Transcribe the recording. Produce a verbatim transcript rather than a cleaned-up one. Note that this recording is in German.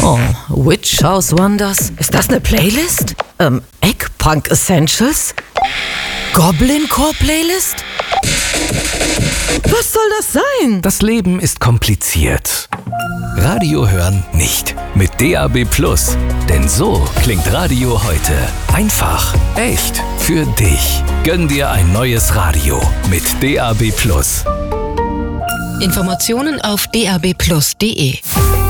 Oh, Witch House Wonders? Ist das eine Playlist? Ähm, Eggpunk Essentials? Goblin Core Playlist? Was soll das sein? Das Leben ist kompliziert. Radio hören nicht. Mit D A B Plus. Denn so klingt Radio heute. Einfach, echt, für dich. Gönn dir ein neues Radio mit D A B Plus. Informationen auf d a b plus punkt d e.